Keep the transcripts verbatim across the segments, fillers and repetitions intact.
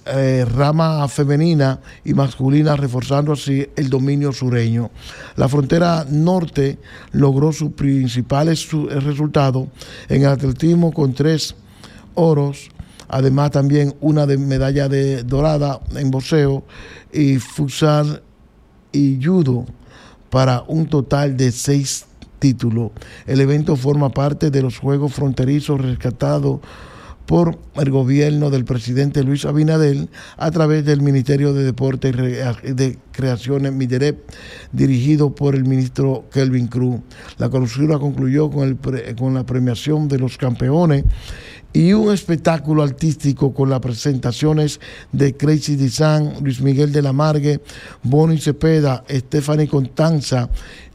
eh, rama femenina y masculina, reforzando así el dominio sureño. La frontera norte logró sus principales su, resultados en el atletismo con tres oros, además también una de medalla de dorada en boxeo y futsal y judo, para un total de seis títulos. El evento forma parte de los Juegos Fronterizos rescatados por el gobierno del presidente Luis Abinader a través del Ministerio de Deportes y de Creaciones Miderep, dirigido por el ministro Kelvin Cruz. La clausura concluyó con, el pre, con la premiación de los campeones y un espectáculo artístico con las presentaciones de Crazy Design, Luis Miguel de la Margue, Bonnie Cepeda, Stephanie Constanza,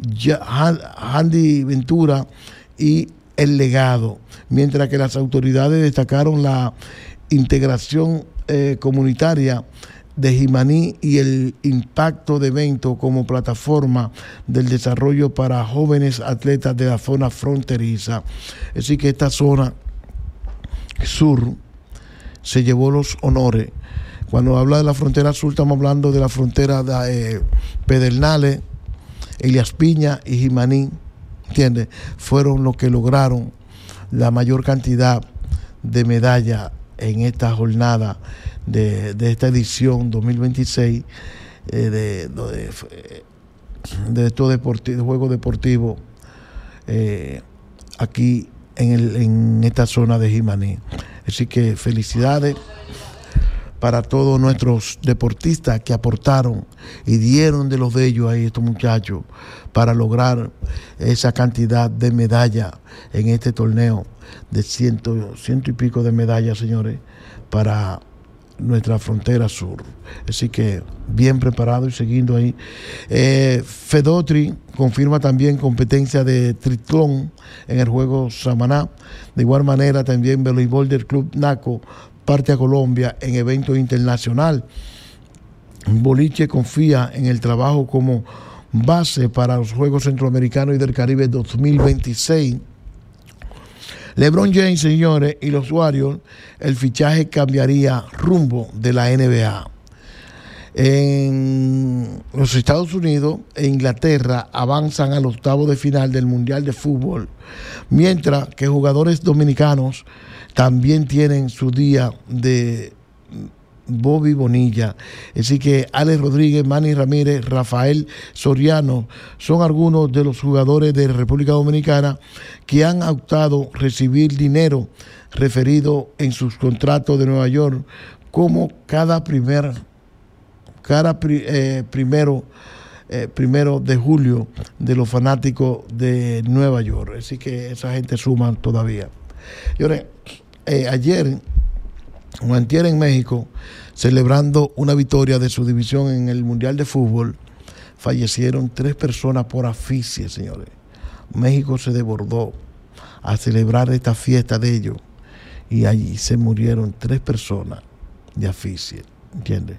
Andy Ventura y El Legado, mientras que las autoridades destacaron la integración eh, comunitaria de Jimaní y el impacto de evento como plataforma del desarrollo para jóvenes atletas de la zona fronteriza. Así que esta zona sur se llevó los honores. Cuando habla de la frontera sur, estamos hablando de la frontera de eh, Pedernales, Elías Piña y Jimaní, ¿entiendes? Fueron los que lograron la mayor cantidad de medallas en esta jornada de, de esta edición dos mil veintiséis eh, de, de, de estos deportivos, juegos deportivos eh, aquí en, el, en esta zona de Jimaní. Así que felicidades para todos nuestros deportistas que aportaron y dieron de los de ellos ahí, estos muchachos, para lograr esa cantidad de medallas en este torneo de ciento, ciento y pico de medallas, señores, para nuestra frontera sur. Así que bien preparado y siguiendo ahí. Eh, Fedotri confirma también competencia de triatlón en el juego Samaná. De igual manera también voleibol del Club Naco parte a Colombia en evento internacional. Boliche confía en el trabajo como base para los Juegos Centroamericanos y del Caribe dos mil veintiséis. LeBron James, señores, y los Warriors, el fichaje cambiaría rumbo de la N B A. En los Estados Unidos e Inglaterra avanzan al octavo de final del Mundial de Fútbol, mientras que jugadores dominicanos también tienen su día de Bobby Bonilla. Así que Alex Rodríguez, Manny Ramírez, Rafael Soriano son algunos de los jugadores de República Dominicana que han optado recibir dinero referido en sus contratos de Nueva York como cada primer cada eh, primero eh, primero de julio de los fanáticos de Nueva York. Así que esa gente suma todavía. Señores, eh, ayer o antier en México, celebrando una victoria de su división en el Mundial de Fútbol, fallecieron tres personas por asfixia, señores. México se desbordó a celebrar esta fiesta de ellos y allí se murieron tres personas de asfixia, ¿entiendes?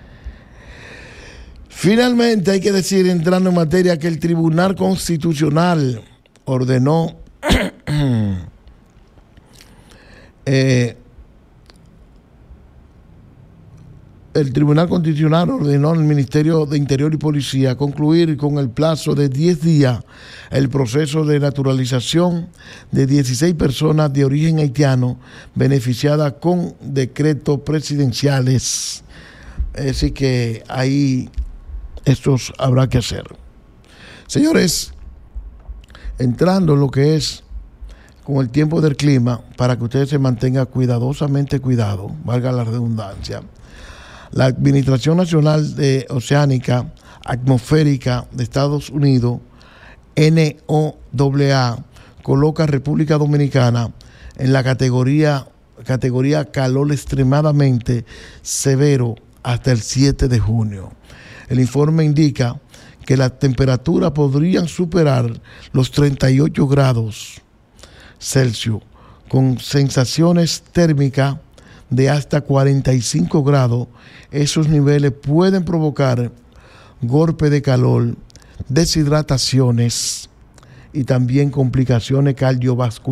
Finalmente, hay que decir, entrando en materia, que el Tribunal Constitucional ordenó eh, El Tribunal Constitucional ordenó al Ministerio de Interior y Policía concluir con el plazo de diez días el proceso de naturalización de dieciséis personas de origen haitiano beneficiadas con decretos presidenciales. Así que ahí estos habrá que hacer. Señores, entrando en lo que es con el tiempo del clima, para que ustedes se mantengan cuidadosamente cuidados, valga la redundancia. La Administración Nacional de Oceánica Atmosférica de Estados Unidos, N O A A, coloca a República Dominicana en la categoría, categoría calor extremadamente severo hasta el siete de junio. El informe indica que las temperaturas podrían superar los treinta y ocho grados Celsius, con sensaciones térmicas de hasta cuarenta y cinco grados. Esos niveles pueden provocar golpe de calor, deshidrataciones y también complicaciones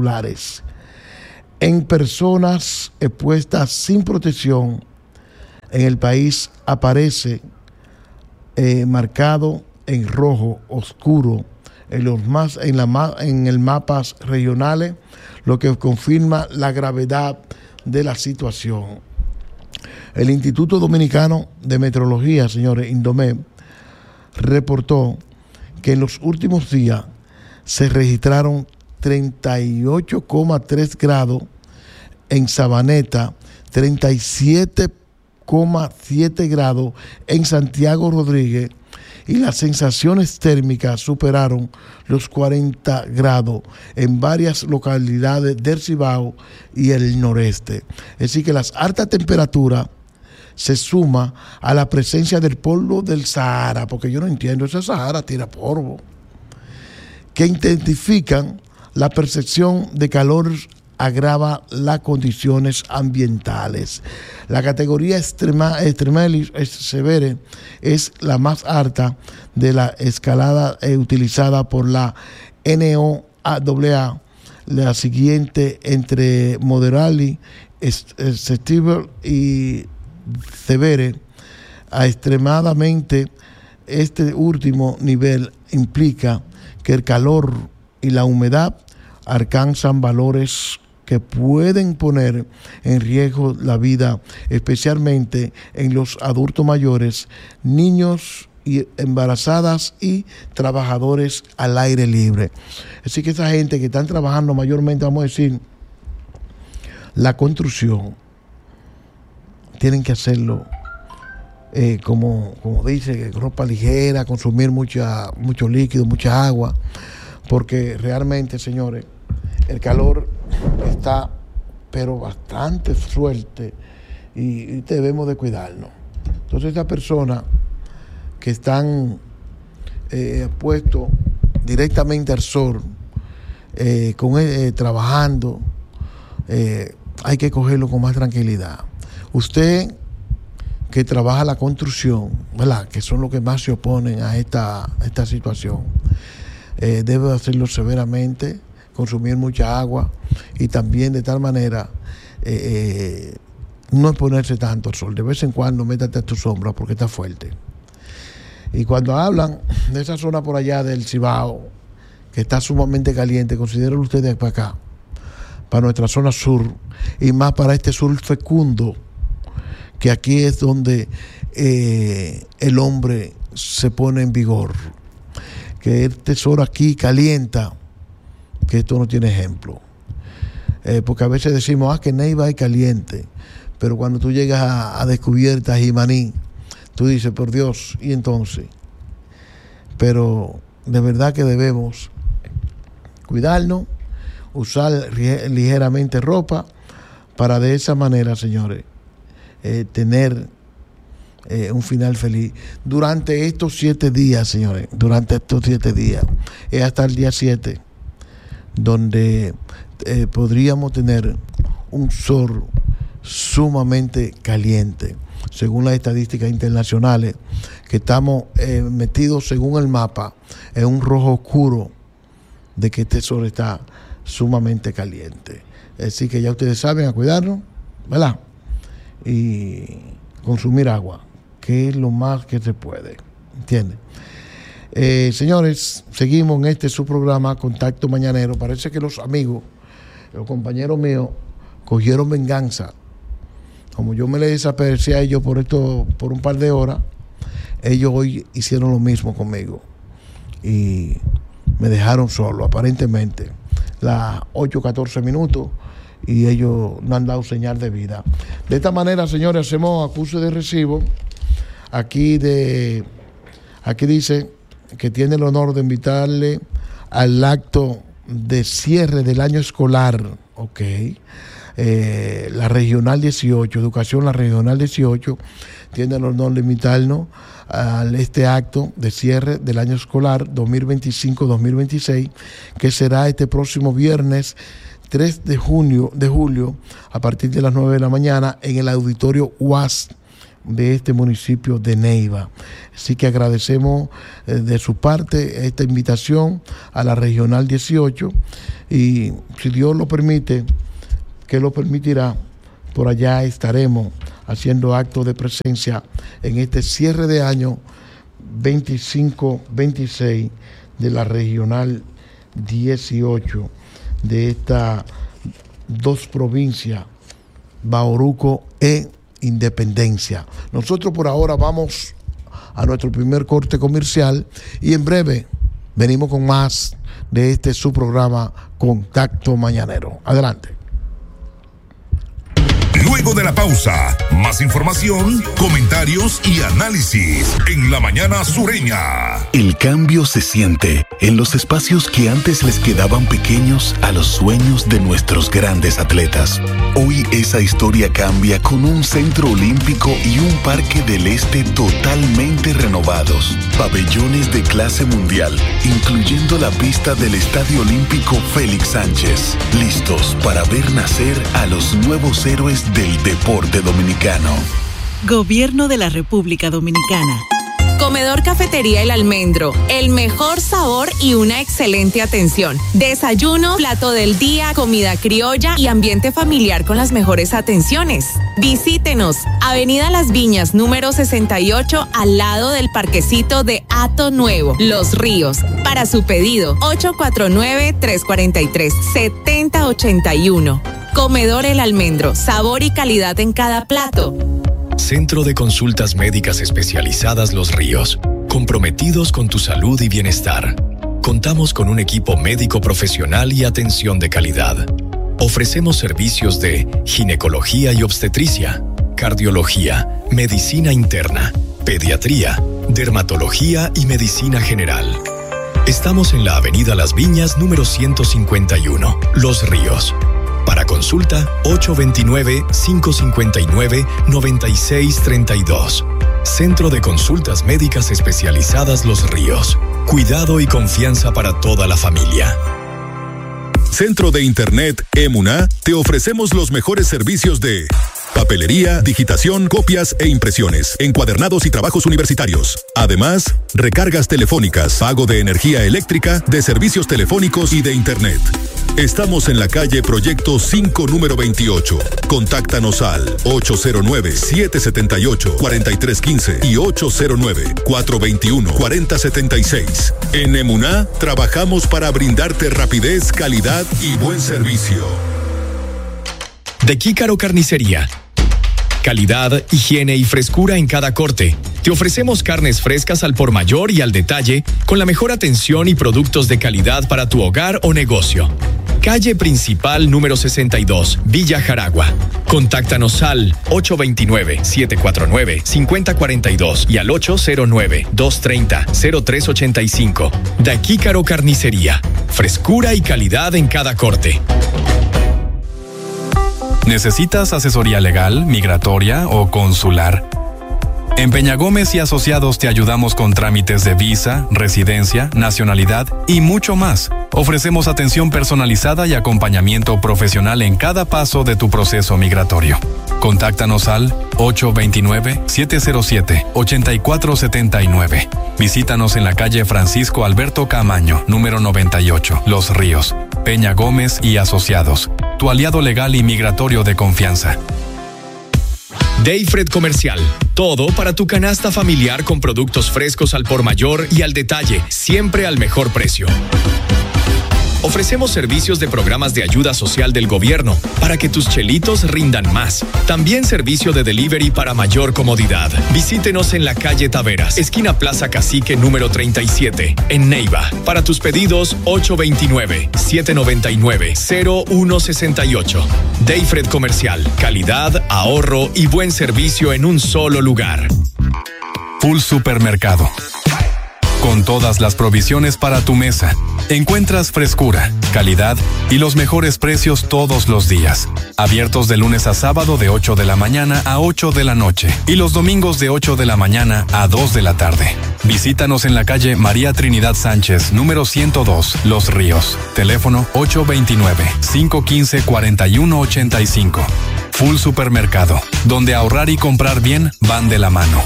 cardiovasculares. En personas expuestas sin protección, en el país aparece eh, marcado en rojo oscuro en los más en la en el mapas regionales, lo que confirma la gravedad de la situación. El Instituto Dominicano de Meteorología, señores, Indomet, reportó que en los últimos días se registraron treinta y ocho coma tres grados en Sabaneta, treinta y siete coma siete grados en Santiago Rodríguez, y las sensaciones térmicas superaron los cuarenta grados en varias localidades del Cibao y el noreste. Es decir, que las altas temperaturas se suma a la presencia del polvo del Sahara, porque yo no entiendo, ese Sahara tira polvo, que intensifican la percepción de calor, agrava las condiciones ambientales. La categoría extrema, extremelis severe es la más alta de la escalada eh, utilizada por la N O A A, la siguiente entre moderali, exceptible y severe. A extremadamente, este último nivel implica que el calor y la humedad alcanzan valores que pueden poner en riesgo la vida, especialmente en los adultos mayores, niños y embarazadas y trabajadores al aire libre. Así que esa gente que están trabajando mayormente, vamos a decir, la construcción, tienen que hacerlo eh, como, como dice, ropa ligera, consumir mucha, mucho líquido, mucha agua, porque realmente, señores, el calor está pero bastante fuerte y, y debemos de cuidarnos. Entonces, estas personas que están eh, puestos directamente al sol, eh, con, eh, trabajando, eh, hay que cogerlo con más tranquilidad. Usted que trabaja la construcción, ¿verdad?, que son los que más se oponen a esta, a esta situación, eh, debe hacerlo severamente, consumir mucha agua y también de tal manera eh, eh, no exponerse tanto al sol. De vez en cuando métate a tu sombra porque está fuerte. Y cuando hablan de esa zona por allá del Cibao, que está sumamente caliente, consideren ustedes para acá, para nuestra zona sur, y más para este sur fecundo, que aquí es donde eh, el hombre se pone en vigor, que este sol aquí calienta, que esto no tiene ejemplo. Eh, porque a veces decimos, ah, que Neiva es caliente, pero cuando tú llegas a, a Descubierta, Jimaní, tú dices, por Dios, y entonces. Pero de verdad que debemos cuidarnos, usar ligeramente ropa, para de esa manera, señores, eh, tener eh, un final feliz. Durante estos siete días, señores, durante estos siete días, es hasta el día siete, donde eh, podríamos tener un sol sumamente caliente, según las estadísticas internacionales, que estamos eh, metidos, según el mapa, en un rojo oscuro de que este sol está sumamente caliente. Así que ya ustedes saben, a cuidarnos, ¿verdad? Y consumir agua, que es lo más que se puede, ¿entienden? Eh, señores, seguimos en este su programa Contacto Mañanero. Parece que los amigos, los compañeros míos, cogieron venganza. Como yo me les desaparecí a ellos por esto, por un par de horas, ellos hoy hicieron lo mismo conmigo y me dejaron solo, aparentemente, las ocho catorce minutos, y ellos no han dado señal de vida. De esta manera, señores, hacemos acuse de recibo. Aquí de aquí dice que tiene el honor de invitarle al acto de cierre del año escolar, ok, eh, la Regional dieciocho, Educación, la Regional dieciocho, tiene el honor de invitarnos a este acto de cierre del año escolar dos mil veinticinco dos mil veintiséis, que será este próximo viernes tres de junio, de julio, a partir de las nueve de la mañana, en el auditorio U A S de este municipio de Neiva. Así que agradecemos eh, de su parte esta invitación a la Regional dieciocho, y si Dios lo permite, que lo permitirá, por allá estaremos haciendo acto de presencia en este cierre de año veinticinco veintiséis de la regional dieciocho de estas dos provincias, Bauruco e Independencia. Nosotros por ahora vamos a nuestro primer corte comercial y en breve venimos con más de este su programa Contacto Mañanero. Adelante. Luego de la pausa, más información, comentarios y análisis en La Mañana Sureña. El cambio se siente en los espacios que antes les quedaban pequeños a los sueños de nuestros grandes atletas. Hoy esa historia cambia con un centro olímpico y un parque del este totalmente renovados. Pabellones de clase mundial, incluyendo la pista del Estadio Olímpico Félix Sánchez. Listos para ver nacer a los nuevos héroes del deporte dominicano. Gobierno de la República Dominicana. Comedor Cafetería El Almendro, el mejor sabor y una excelente atención. Desayuno, plato del día, comida criolla y ambiente familiar con las mejores atenciones. Visítenos, Avenida Las Viñas, número sesenta y ocho, al lado del parquecito de Hato Nuevo, Los Ríos. Para su pedido, ocho cuatro nueve, tres cuatro tres, siete cero ocho uno. Comedor El Almendro, sabor y calidad en cada plato. Centro de Consultas Médicas Especializadas Los Ríos, comprometidos con tu salud y bienestar. Contamos con un equipo médico profesional y atención de calidad. Ofrecemos servicios de ginecología y obstetricia, cardiología, medicina interna, pediatría, dermatología y medicina general. Estamos en la Avenida Las Viñas, número ciento cincuenta y uno, Los Ríos. Para consulta, ocho dos nueve, cinco cinco nueve, nueve seis tres dos. Centro de Consultas Médicas Especializadas Los Ríos. Cuidado y confianza para toda la familia. Centro de Internet Emuná, te ofrecemos los mejores servicios de papelería, digitación, copias e impresiones, encuadernados y trabajos universitarios. Además, recargas telefónicas, pago de energía eléctrica, de servicios telefónicos y de Internet. Estamos en la calle Proyecto cinco, número veintiocho. Contáctanos al ocho cero nueve, siete siete ocho, cuatro tres uno cinco y ocho cero nueve, cuatro dos uno, cuatro cero siete seis. En Emuná, trabajamos para brindarte rapidez, calidad y buen servicio. De Kícaro Carnicería. Calidad, higiene y frescura en cada corte. Te ofrecemos carnes frescas al por mayor y al detalle, con la mejor atención y productos de calidad para tu hogar o negocio. Calle Principal número sesenta y dos, Villa Jaragua. Contáctanos al ocho dos nueve, siete cuatro nueve, cinco cero cuatro dos y al ocho cero nueve, dos tres cero, cero tres ocho cinco. De Kícaro Carnicería. Frescura y calidad en cada corte. ¿Necesitas asesoría legal, migratoria o consular? En Peña Gómez y Asociados te ayudamos con trámites de visa, residencia, nacionalidad y mucho más. Ofrecemos atención personalizada y acompañamiento profesional en cada paso de tu proceso migratorio. Contáctanos al ocho dos nueve, siete cero siete, ocho cuatro siete nueve. Visítanos en la calle Francisco Alberto Camaño, número noventa y ocho, Los Ríos. Peña Gómez y Asociados, tu aliado legal y migratorio de confianza. Dayfred Comercial. Todo para tu canasta familiar con productos frescos al por mayor y al detalle, siempre al mejor precio. Ofrecemos servicios de programas de ayuda social del gobierno para que tus chelitos rindan más. También servicio de delivery para mayor comodidad. Visítenos en la calle Taveras, esquina Plaza Cacique número treinta y siete, en Neiva. Para tus pedidos, ocho dos nueve, siete nueve nueve, cero uno seis ocho. Dayfred Comercial. Calidad, ahorro y buen servicio en un solo lugar. Full Supermercado. Con todas las provisiones para tu mesa, encuentras frescura, calidad y los mejores precios todos los días. Abiertos de lunes a sábado de ocho de la mañana a ocho de la noche y los domingos de ocho de la mañana a dos de la tarde. Visítanos en la calle María Trinidad Sánchez, número ciento dos, Los Ríos. Teléfono ocho dos nueve, cinco uno cinco, cuatro uno ocho cinco. Full Supermercado, donde ahorrar y comprar bien van de la mano.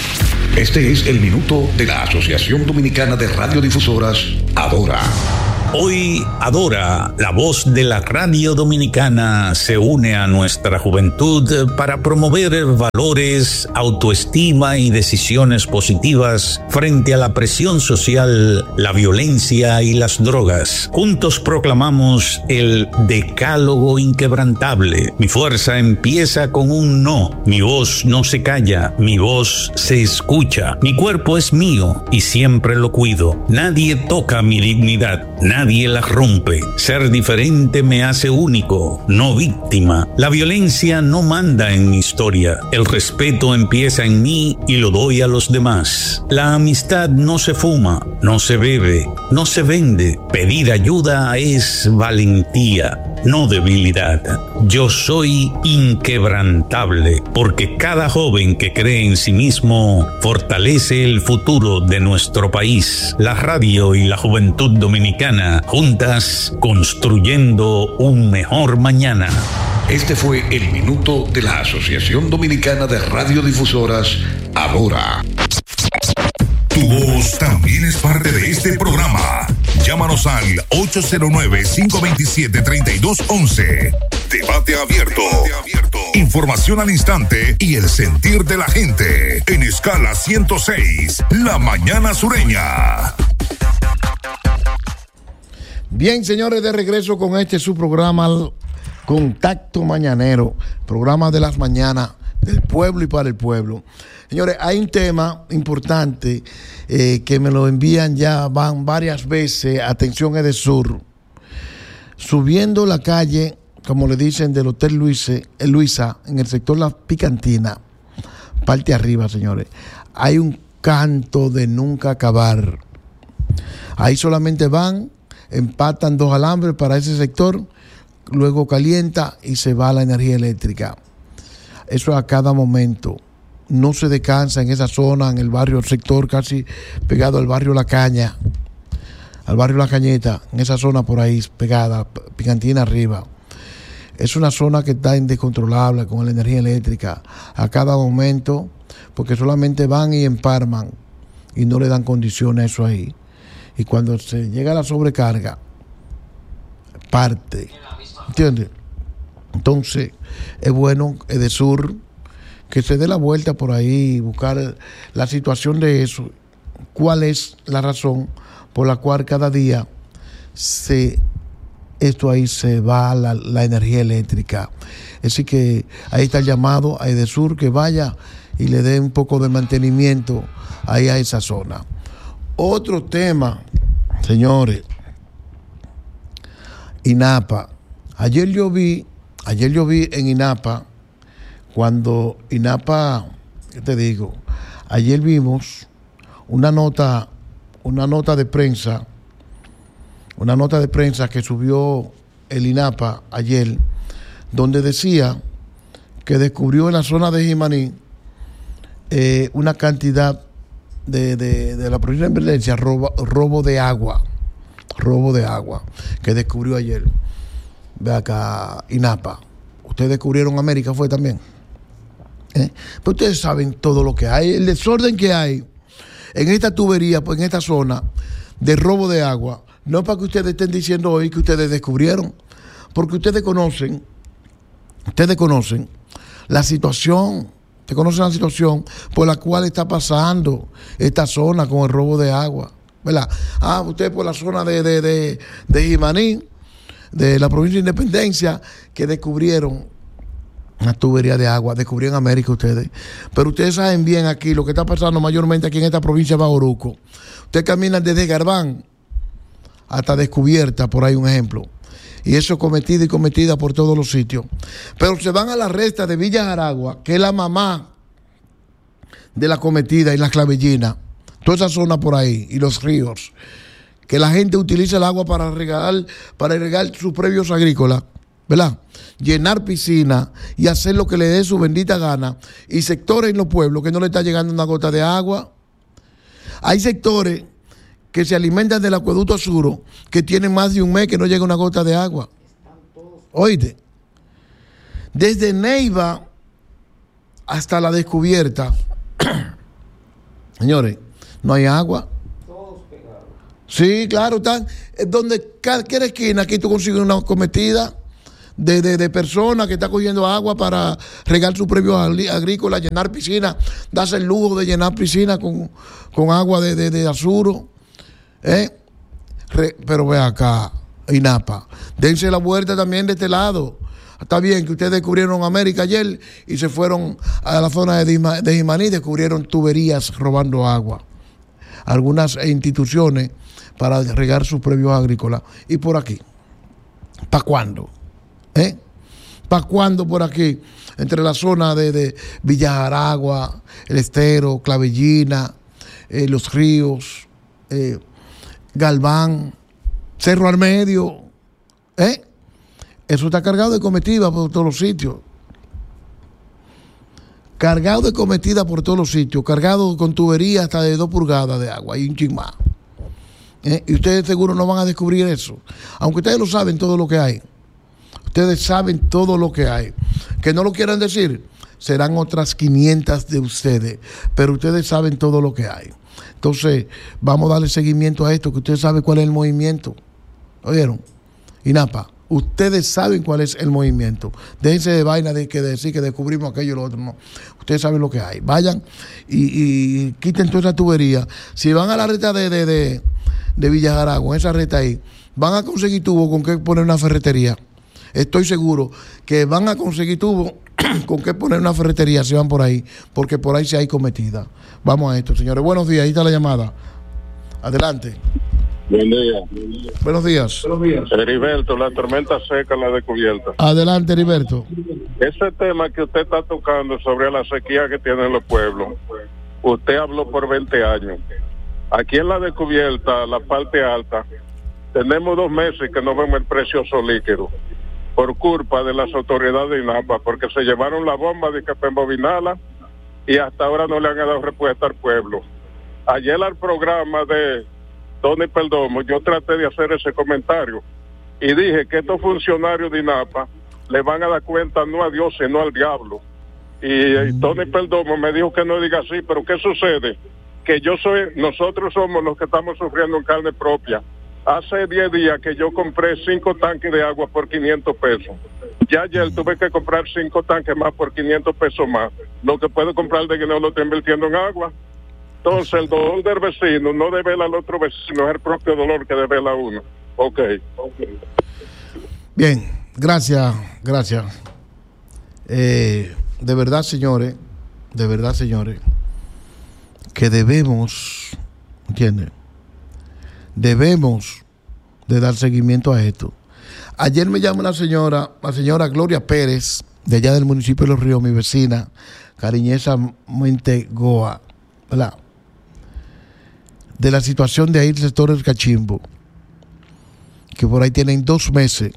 Este es el minuto de la Asociación Dominicana de Radiodifusoras, Adora. Hoy Adora, la voz de la radio dominicana, se une a nuestra juventud para promover valores, autoestima y decisiones positivas frente a la presión social, la violencia y las drogas. Juntos proclamamos el decálogo inquebrantable. Mi fuerza empieza con un no. Mi voz no se calla, mi voz se escucha. Mi cuerpo es mío y siempre lo cuido. Nadie toca mi dignidad. Nadie la rompe. Ser diferente me hace único, no víctima. La violencia no manda en mi historia. El respeto empieza en mí y lo doy a los demás. La amistad no se fuma, no se bebe, no se vende. Pedir ayuda es valentía, no debilidad. Yo soy inquebrantable, porque cada joven que cree en sí mismo fortalece el futuro de nuestro país. La radio y la juventud dominicana, juntas construyendo un mejor mañana. Este fue el minuto de la Asociación Dominicana de Radiodifusoras, Adora. Tu voz también es parte de este programa. Llámanos al ocho cero nueve, cinco dos siete, tres dos uno uno. Debate abierto. Debate abierto. Información al instante y el sentir de la gente. En escala ciento seis, La Mañana Sureña. Bien, señores, de regreso con este su programa Contacto Mañanero, programa de las mañanas del pueblo y para el pueblo. Señores, hay un tema importante eh, que me lo envían ya, van varias veces, atención Edesur, subiendo la calle, como le dicen, del Hotel Luise, eh, Luisa, en el sector La Picantina, parte arriba, señores, hay un canto de nunca acabar. Ahí solamente van, empatan dos alambres para ese sector, luego calienta y se va la energía eléctrica. Eso a cada momento. No se descansa en esa zona, en el barrio, el sector casi pegado al barrio La Caña, al barrio La Cañeta, en esa zona por ahí pegada, Picantina arriba. Es una zona que está indescontrolable con la energía eléctrica a cada momento, porque solamente van y emparman y no le dan condiciones a eso ahí. Y cuando se llega a la sobrecarga, parte. ¿Entiendes? Entonces, es bueno, Edesur, que se dé la vuelta por ahí y buscar la situación de eso. ¿Cuál es la razón por la cual cada día se, esto ahí se va la, la energía eléctrica? Así que ahí está el llamado a Edesur que vaya y le dé un poco de mantenimiento ahí a esa zona. Otro tema, señores, INAPA. Ayer yo vi, ayer yo vi en INAPA, cuando INAPA, ¿qué te digo? Ayer vimos una nota, una nota de prensa, una nota de prensa que subió el INAPA ayer, donde decía que descubrió en la zona de Jimaní eh, una cantidad de, de, de la provincia de emergencia, robo, robo de agua, robo de agua, que descubrió ayer. Ve acá, INAPA. Ustedes descubrieron América, fue también. ¿Eh? Pero ustedes saben todo lo que hay, el desorden que hay en esta tubería, pues en esta zona de robo de agua. No es para que ustedes estén diciendo hoy que ustedes descubrieron, porque ustedes conocen, ustedes conocen la situación, ustedes conocen la situación por la cual está pasando esta zona con el robo de agua, ¿verdad? Ah, ustedes por la zona de, de, de, de Jimaní, de la provincia de Independencia, que descubrieron una tubería de agua, descubrieron América ustedes. Pero ustedes saben bien aquí lo que está pasando mayormente aquí en esta provincia de Bauruco. Ustedes caminan desde Garbán hasta Descubierta, por ahí un ejemplo. Y eso es cometida y cometida por todos los sitios. Pero se van a la resta de Villa Jaragua, que es la mamá de la cometida y la clavellina. Toda esa zona por ahí y los ríos. Que la gente utiliza el agua para regar, para regar sus previos agrícolas, ¿verdad? Llenar piscinas y hacer lo que le dé su bendita gana. Y sectores en los pueblos que no le está llegando una gota de agua. Hay sectores que se alimentan del acueducto Azuro que tienen más de un mes que no llega una gota de agua. Oíste, desde Neiva hasta la Descubierta, señores, no hay agua. Sí, claro, están donde cada esquina aquí tú consigues una cometida de, de, de personas que están cogiendo agua para regar sus previos agrícolas, llenar piscinas, darse el lujo de llenar piscinas con, con agua de, de, de azuro. ¿Eh? Re, pero ve acá, INAPA, dense la vuelta también de este lado. Está bien que ustedes descubrieron América ayer y se fueron a la zona de, de Jimaní, descubrieron tuberías robando agua. Algunas instituciones para regar sus previos agrícolas. Y por aquí, ¿para cuándo? ¿Eh? ¿Para cuándo por aquí? Entre la zona de, de Villa Aragua, El Estero, Clavellina, eh, Los Ríos, eh, Galván, Cerro Armedio, ¿eh? Eso está cargado de cometida por todos los sitios. Cargado de cometida por todos los sitios, cargado con tuberías hasta de dos pulgadas de agua y un chin más. ¿Eh? Y ustedes seguro no van a descubrir eso. Aunque ustedes lo saben todo lo que hay. Ustedes saben todo lo que hay. Que no lo quieran decir, serán otras quinientas de ustedes. Pero ustedes saben todo lo que hay. Entonces, vamos a darle seguimiento a esto, que ustedes saben cuál es el movimiento. ¿Oyeron? INAPA, ustedes saben cuál es el movimiento. Déjense de vaina de que decir que descubrimos aquello y lo otro. No. Ustedes saben lo que hay. Vayan y, y quiten toda esa tubería. Si van a la reta de, de, de, de Villa Jaragua, esa reta ahí, van a conseguir tubo con que poner una ferretería. Estoy seguro que van a conseguir tubo con que poner una ferretería si van por ahí, porque por ahí sí hay cometida. Vamos a esto, señores. Buenos días, ahí está la llamada. Adelante. Buen día. Buenos días. Buenos días. Heriberto, la tormenta seca, la descubierta. Adelante, Heriberto. Ese tema que usted está tocando sobre la sequía que tienen los pueblos, usted habló por veinte años. Aquí en la descubierta, la parte alta, tenemos dos meses que no vemos el precioso líquido por culpa de las autoridades de INAPA, porque se llevaron la bomba de que Pembobinala y hasta ahora no le han dado respuesta al pueblo. Ayer al programa de Tony Perdomo, yo traté de hacer ese comentario y dije que estos funcionarios de INAPA le van a dar cuenta no a Dios sino al diablo. Y, y Tony Perdomo me dijo que no diga así, pero ¿qué sucede? Que yo soy, nosotros somos los que estamos sufriendo en carne propia. Hace diez días que yo compré cinco tanques de agua por quinientos pesos. Ya ayer tuve que comprar cinco tanques más por quinientos pesos más. Lo que puedo comprar de que no lo estoy invirtiendo en agua. Entonces el dolor del vecino no devela al otro vecino, es el propio dolor que devela a uno. Ok. okay. Bien, gracias, gracias. Eh, de verdad, señores, de verdad, señores, que debemos, ¿entiendes? Debemos de dar seguimiento a esto. Ayer me llamó una señora, la señora Gloria Pérez, de allá del municipio de Los Ríos, mi vecina, cariñosamente Goa, ¿verdad? De la situación de ahí del sector del Cachimbo, que por ahí tienen dos meses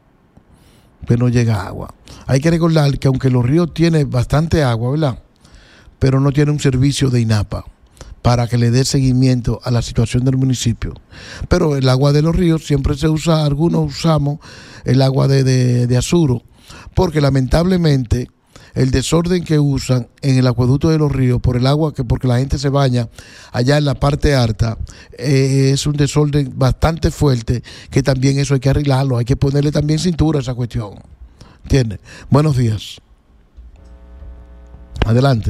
que no llega agua. Hay que recordar que aunque Los Ríos tiene bastante agua, ¿verdad? Pero no tiene un servicio de INAPA para que le dé seguimiento a la situación del municipio. Pero el agua de Los Ríos siempre se usa, algunos usamos el agua de, de, de Azuro, porque lamentablemente el desorden que usan en el acueducto de Los Ríos por el agua, que porque la gente se baña allá en la parte alta, eh, es un desorden bastante fuerte, que también eso hay que arreglarlo, hay que ponerle también cintura a esa cuestión. ¿Entiendes? Buenos días. Adelante.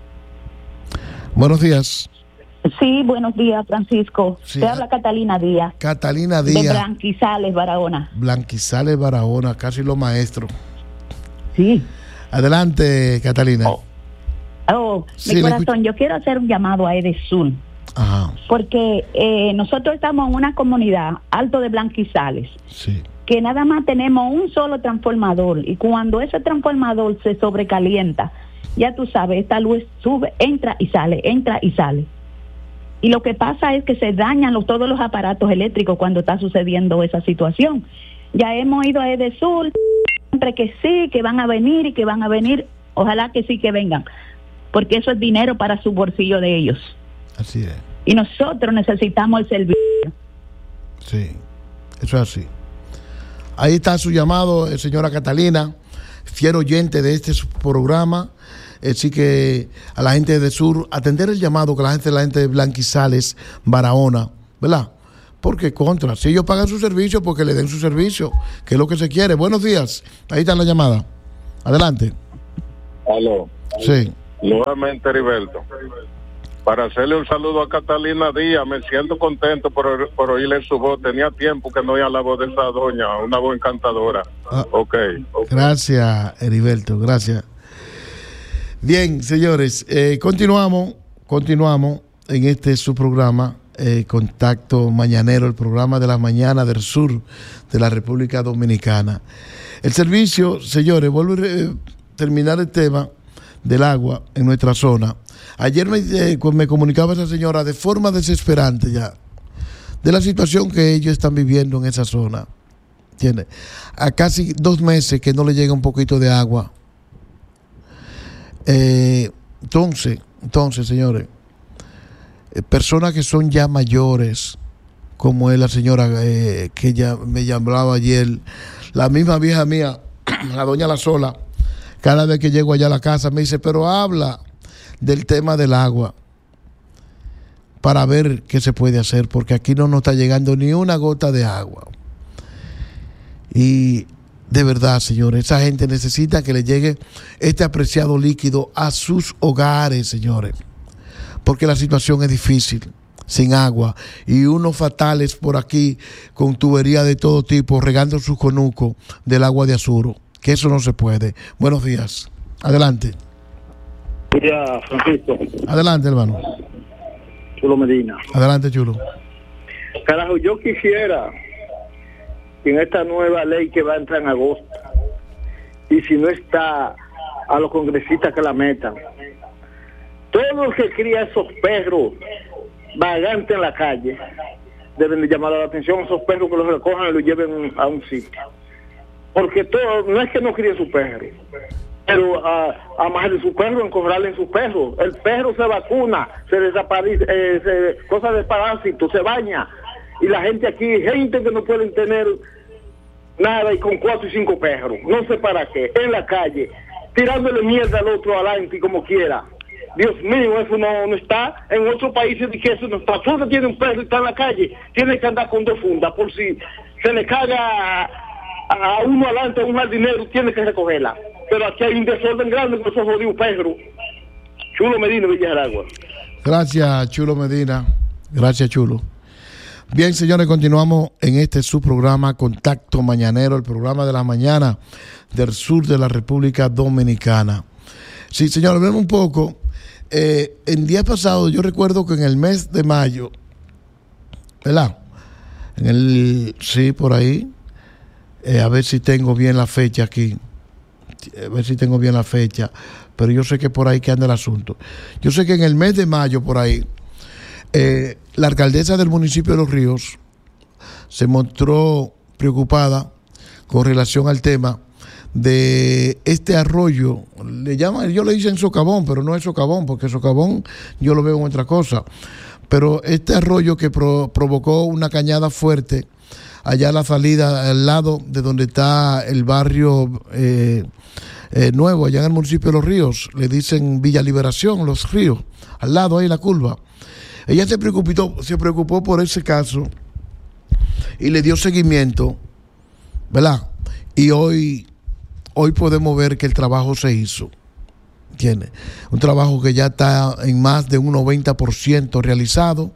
Buenos días. Sí, buenos días, Francisco. Sí. Te habla Catalina Díaz. Catalina Díaz. De Blanquizales, Barahona. Blanquizales, Barahona, casi los maestros. Sí. Adelante, Catalina. Oh, oh sí, mi corazón, yo quiero hacer un llamado a Edesur. Ajá. Porque eh, nosotros estamos en una comunidad alto de Blanquizales. Sí. Que nada más tenemos un solo transformador. Y cuando ese transformador se sobrecalienta, ya tú sabes, esta luz sube, entra y sale, entra y sale. Y lo que pasa es que se dañan los, todos los aparatos eléctricos cuando está sucediendo esa situación. Ya hemos ido a Edesur, siempre que sí, que van a venir y que van a venir. Ojalá que sí que vengan, porque eso es dinero para su bolsillo de ellos. Así es. Y nosotros necesitamos el servicio. Sí, eso es así. Ahí está su llamado, eh, señora Catalina, fiel oyente de este programa. Así que a la gente de Sur, atender el llamado que la gente, la gente de Blanquizales, Barahona, ¿verdad? Porque contra, si ellos pagan su servicio, porque le den su servicio, que es lo que se quiere. Buenos días, ahí está la llamada. Adelante. Aló. Sí. Nuevamente, Heriberto. Para hacerle un saludo a Catalina Díaz, me siento contento por, por oírle su voz. Tenía tiempo que no oía la voz de esa doña, una voz encantadora. Ah, okay, ok. Gracias, Heriberto, gracias. Bien, señores, eh, continuamos, continuamos en este su programa, eh, Contacto Mañanero, el programa de la mañana del sur de la República Dominicana. El servicio, señores, vuelvo a eh, terminar el tema del agua en nuestra zona. Ayer me, eh, me comunicaba esa señora de forma desesperante ya de la situación que ellos están viviendo en esa zona. ¿Entiendes? A casi dos meses que no le llega un poquito de agua. Eh, entonces, entonces, señores, eh, personas que son ya mayores, como es la señora eh, que ya me llamaba ayer, la misma vieja mía, la doña La Sola, cada vez que llego allá a la casa me dice, pero habla del tema del agua para ver qué se puede hacer, porque aquí no nos está llegando ni una gota de agua. Y de verdad, señores, esa gente necesita que le llegue este apreciado líquido a sus hogares, señores, porque la situación es difícil, sin agua, y unos fatales por aquí con tubería de todo tipo, regando sus conucos del agua de Azuro, que eso no se puede. Buenos días. Adelante. Mira, Francisco. Adelante, hermano. Chulo Medina. Adelante, Chulo. Carajo, yo quisiera que en esta nueva ley que va a entrar en agosto, y si no está, a los congresistas que la metan, todos los que crían esos perros vagantes en la calle deben de llamar la atención a esos perros, que los recojan y los lleven a un sitio, porque todo, no es que no críen su perro, pero a uh, amarren su perro, encorralen su perro. El perro se vacuna, se desaparece, eh, se, cosas de parásitos, se baña. Y la gente aquí, gente que no pueden tener nada y con cuatro y cinco perros, no sé para qué, en la calle, tirándole mierda al otro adelante y como quiera. Dios mío, eso no, no está. En otros países de que eso no está. Tú que tiene un perro y está en la calle, tiene que andar con dos fundas por si se le caga a, a uno adelante, a un jardinero, tiene que recogerla. Pero aquí hay un desorden grande con esos jodidos perros. Chulo Medina, Villa Aragua. Gracias, Chulo Medina. Gracias, Chulo. Bien, señores, continuamos en este su programa Contacto Mañanero, el programa de la mañana del sur de la República Dominicana. Sí, señores, hablemos un poco. Eh, en días pasados, yo recuerdo que en el mes de mayo, ¿verdad? En el, sí, por ahí, eh, a ver si tengo bien la fecha aquí. A ver si tengo bien la fecha, pero yo sé que por ahí que anda el asunto. Yo sé que en el mes de mayo, por ahí, eh, la alcaldesa del municipio de Los Ríos se mostró preocupada con relación al tema de este arroyo. Le llaman, yo le dicen socavón, pero no es socavón, porque socavón yo lo veo en otra cosa. Pero este arroyo que pro, provocó una cañada fuerte allá a la salida, al lado de donde está el barrio eh, eh, nuevo, allá en el municipio de Los Ríos, le dicen Villa Liberación, Los Ríos, al lado ahí la curva. Ella se preocupó, se preocupó por ese caso y le dio seguimiento, ¿verdad? Y hoy, hoy podemos ver que el trabajo se hizo, ¿entiendes? Un trabajo que ya está en más de un noventa por ciento realizado.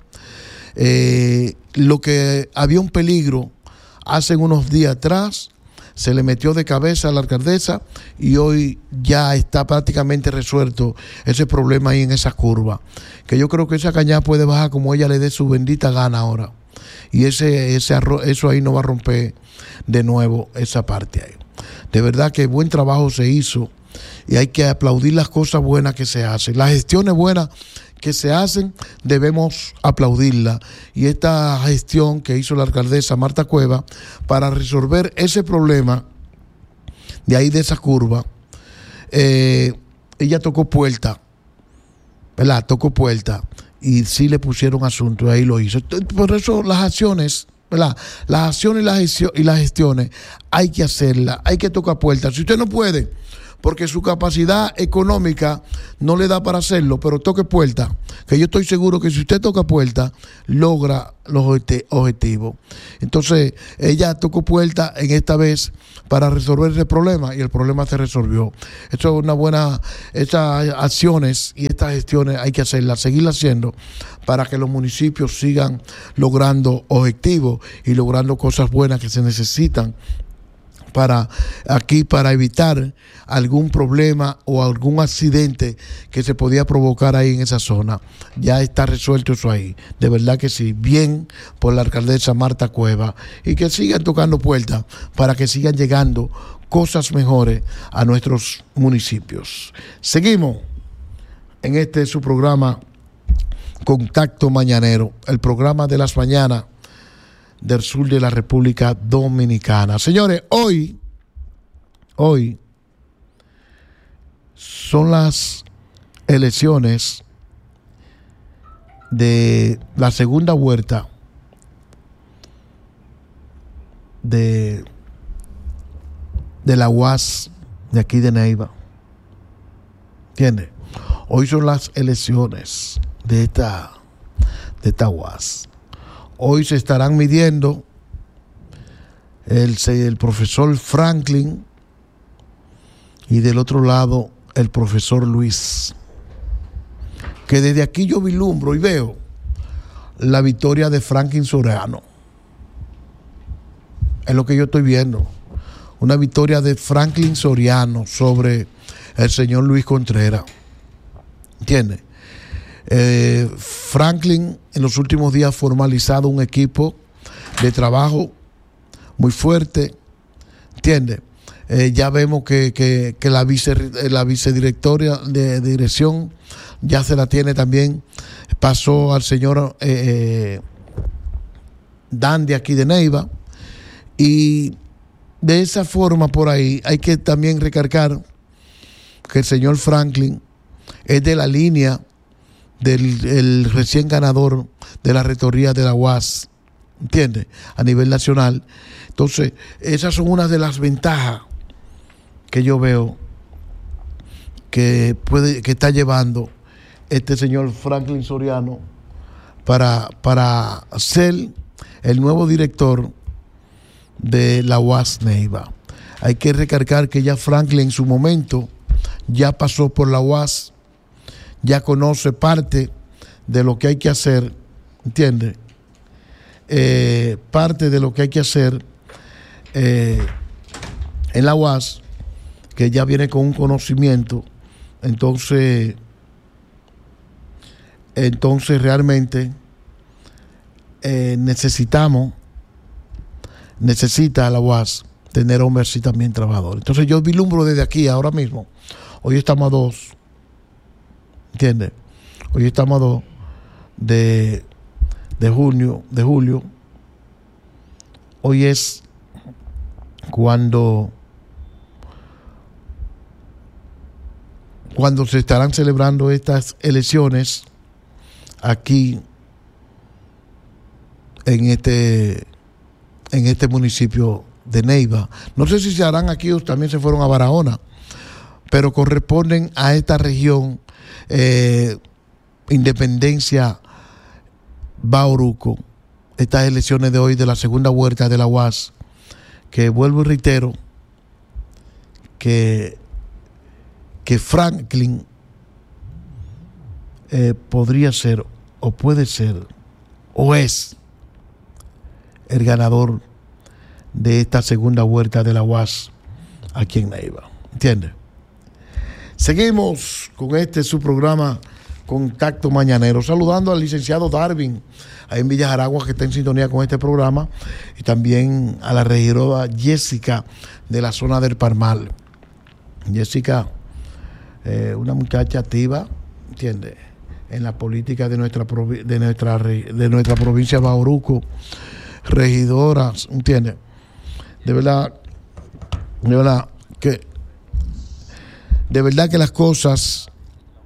Eh, lo que había un peligro hace unos días atrás, se le metió de cabeza a la alcaldesa y hoy ya está prácticamente resuelto ese problema ahí en esa curva. Que yo creo que esa cañada puede bajar como ella le dé su bendita gana ahora. Y ese, ese arro- eso ahí no va a romper de nuevo esa parte ahí. De verdad que buen trabajo se hizo y hay que aplaudir las cosas buenas que se hacen. Las gestiones buenas que se hacen debemos aplaudirla, y esta gestión que hizo la alcaldesa Marta Cueva para resolver ese problema de ahí de esa curva, eh, ella tocó puerta, ¿verdad? Tocó puerta y sí le pusieron asunto y ahí lo hizo. Por eso las acciones, ¿verdad? Las acciones y las, gestio- y las gestiones hay que hacerlas, hay que tocar puertas. Si usted no puede, porque su capacidad económica no le da para hacerlo, pero toque puerta, que yo estoy seguro que si usted toca puerta, logra los objetivos. Entonces, ella tocó puerta en esta vez para resolver ese problema y el problema se resolvió. Esto es una buena, estas acciones y estas gestiones hay que hacerlas, seguirlas haciendo para que los municipios sigan logrando objetivos y logrando cosas buenas que se necesitan para aquí, para evitar algún problema o algún accidente que se podía provocar ahí en esa zona. Ya está resuelto eso ahí, de verdad que sí, bien por la alcaldesa Marta Cueva, y que sigan tocando puertas para que sigan llegando cosas mejores a nuestros municipios. Seguimos en este su programa Contacto Mañanero, el programa de las mañanas del sur de la República Dominicana. Señores, hoy, hoy son las elecciones de la segunda vuelta de, de la U A S de aquí de Neiva. ¿Entiendes? Hoy son las elecciones de esta, de esta U A S. Hoy se estarán midiendo el, el profesor Franklin y del otro lado el profesor Luis. Que desde aquí yo vislumbro y veo la victoria de Franklin Soriano. Es lo que yo estoy viendo. Una victoria de Franklin Soriano sobre el señor Luis Contreras. ¿Entiendes? Eh, Franklin en los últimos días ha formalizado un equipo de trabajo muy fuerte, ¿entiendes? Eh, ya vemos que, que, que la, vice, la vicedirectoria de, de dirección ya se la tiene también, pasó al señor eh, Dandy aquí de Neiva, y de esa forma por ahí hay que también recargar que el señor Franklin es de la línea del el recién ganador de la rectoría de la U A S, ¿entiendes? A nivel nacional. Entonces, esas son unas de las ventajas que yo veo que puede, que está llevando este señor Franklin Soriano para, para ser el nuevo director de la U A S Neiva. Hay que recargar que ya Franklin en su momento ya pasó por la U A S, ya conoce parte de lo que hay que hacer, ¿entiendes? Eh, parte de lo que hay que hacer eh, en la U A S, que ya viene con un conocimiento. Entonces, entonces realmente eh, necesitamos, necesita la U A S tener hombres así también trabajadores. Entonces yo vislumbro desde aquí, ahora mismo, hoy estamos a dos, ¿entiendes? Hoy estamos a dos de, de junio, de julio. Hoy es cuando cuando se estarán celebrando estas elecciones aquí en este en este municipio de Neiva. No sé si se harán aquí o también se fueron a Barahona, pero corresponden a esta región, eh, Independencia, Bauruco, estas elecciones de hoy de la segunda vuelta de la U A S, que vuelvo y reitero que, que Franklin eh, podría ser o puede ser o es el ganador de esta segunda vuelta de la U A S aquí en Neiva. ¿Entiendes? Seguimos con este su programa Contacto Mañanero, saludando al licenciado Darwin ahí en Villa Jaragua, que está en sintonía con este programa, y también a la regidora Jessica de la zona del Palmar. Jessica, eh, una muchacha activa, ¿entiendes?, en la política de nuestra de nuestra de nuestra provincia de Bauruco, regidora, ¿entiendes? De verdad, de verdad que de verdad que las cosas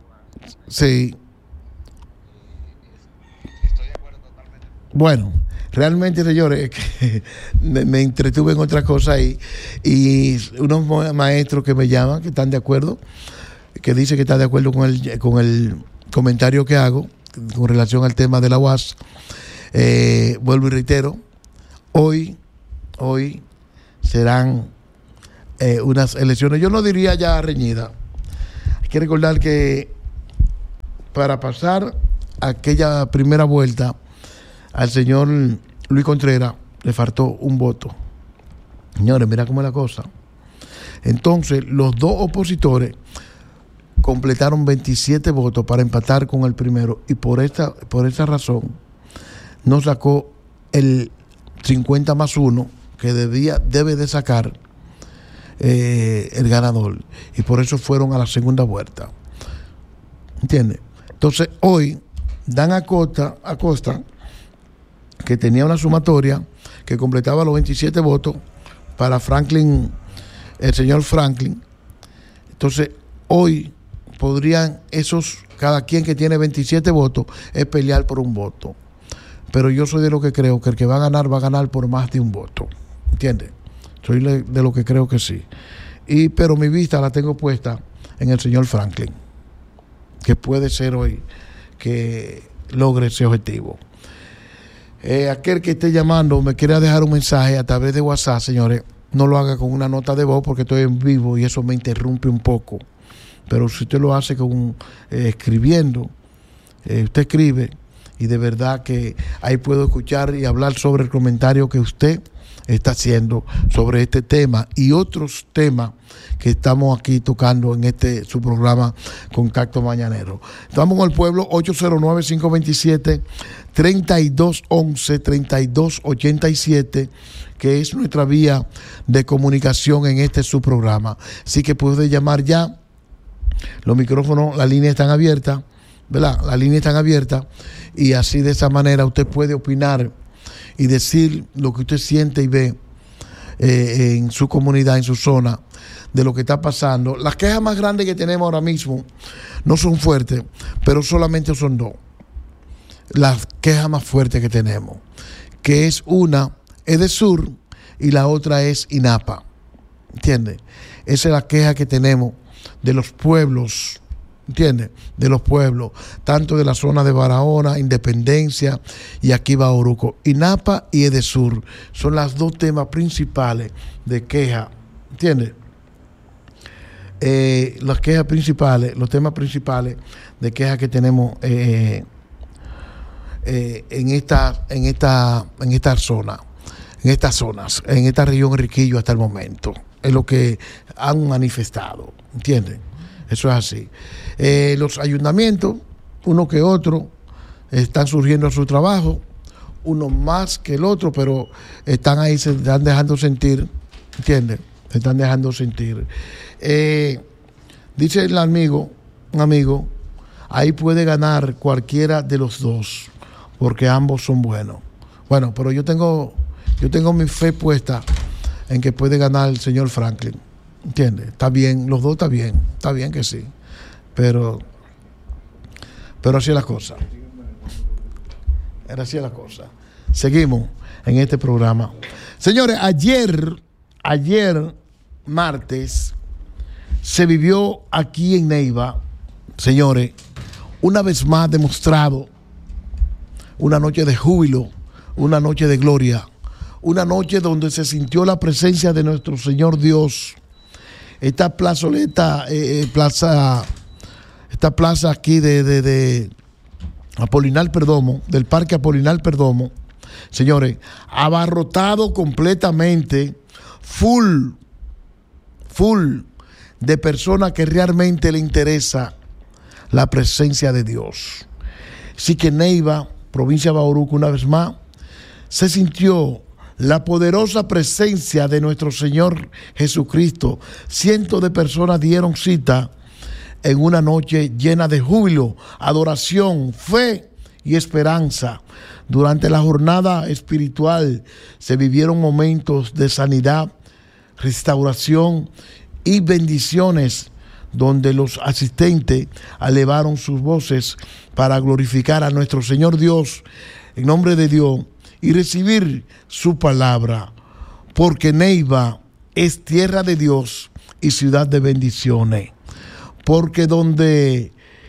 sí. Bueno, realmente, señores, que me, me entretuve en otra cosa ahí. Y unos maestros que me llaman, que están de acuerdo, que dicen que están de acuerdo con el, con el comentario que hago con relación al tema de la U A S. Eh, vuelvo y reitero, hoy, hoy serán eh, unas elecciones, yo no diría ya reñidas. Hay que recordar que para pasar aquella primera vuelta al señor Luis Contreras le faltó un voto. Señores, mira cómo es la cosa. Entonces, los dos opositores completaron veintisiete votos para empatar con el primero, y por esta, por esta razón no sacó el cincuenta más uno que debía, debe de sacar eh, el ganador, y por eso fueron a la segunda vuelta. ¿Entiendes? Entonces, hoy dan a Costa, a Costa, que tenía una sumatoria que completaba los veintisiete votos para Franklin, el señor Franklin. Entonces, hoy podrían esos, cada quien que tiene veintisiete votos, es pelear por un voto. Pero yo soy de lo que creo que el que va a ganar, va a ganar por más de un voto. ¿Entiendes? Soy de lo que creo que sí. Y, pero mi vista la tengo puesta en el señor Franklin, que puede ser hoy que logre ese objetivo. Eh, aquel que esté llamando me quiera dejar un mensaje a través de WhatsApp, señores, no lo haga con una nota de voz porque estoy en vivo y eso me interrumpe un poco. Pero si usted lo hace con eh, escribiendo, eh, usted escribe, y de verdad que ahí puedo escuchar y hablar sobre el comentario que usted está haciendo sobre este tema y otros temas que estamos aquí tocando en este su programa Contacto Mañanero. Estamos con el pueblo ocho cero nueve, cinco dos siete, tres dos uno uno, tres dos ocho siete, que es nuestra vía de comunicación en este su programa. Así que puede llamar ya. Los micrófonos, las líneas están abiertas, ¿verdad? Las líneas están abiertas, y así de esa manera usted puede opinar y decir lo que usted siente y ve eh, en su comunidad, en su zona, de lo que está pasando. Las quejas más grandes que tenemos ahora mismo no son fuertes, pero solamente son dos. Las quejas más fuertes que tenemos, que es una, EDESUR, y la otra es INAPA. ¿Entiendes? Esa es la queja que tenemos de los pueblos, ¿entiendes? De los pueblos, tanto de la zona de Barahona, Independencia y aquí Bauruco. INAPA y EDESUR son los dos temas principales de queja, ¿entiendes? Eh, las quejas principales, los temas principales de queja que tenemos eh, eh, en esta, en esta, en esta zona, en estas zonas, en esta región Enriquillo hasta el momento, es lo que han manifestado, ¿entienden? Eso es así. Eh, los ayuntamientos, uno que otro, están surgiendo a su trabajo, uno más que el otro, pero están ahí, se están dejando sentir, ¿entienden? Se están dejando sentir. Eh, dice el amigo, un amigo, ahí puede ganar cualquiera de los dos, porque ambos son buenos. Bueno, pero yo tengo, yo tengo mi fe puesta en que puede ganar el señor Franklin. ¿Entiendes? Está bien, los dos está bien, está bien que sí. Pero, pero así es la cosa. Era así es la cosa. Seguimos en este programa. Señores, ayer, ayer, martes, se vivió aquí en Neiva, señores, una vez más demostrado una noche de júbilo, una noche de gloria, una noche donde se sintió la presencia de nuestro Señor Dios. Esta plazoleta, eh, plaza, esta plaza aquí de, de, de Apolinar Perdomo, del Parque Apolinar Perdomo, señores, abarrotado completamente, full, full de personas que realmente le interesa la presencia de Dios. Así que Neiva, provincia de Bauruco, una vez más, se sintió la poderosa presencia de nuestro Señor Jesucristo. Cientos de personas dieron cita en una noche llena de júbilo, adoración, fe y esperanza. Durante la jornada espiritual se vivieron momentos de sanidad, restauración y bendiciones, donde los asistentes elevaron sus voces para glorificar a nuestro Señor Dios, en nombre de Dios, y recibir su palabra, porque Neiva es tierra de Dios y ciudad de bendiciones, porque donde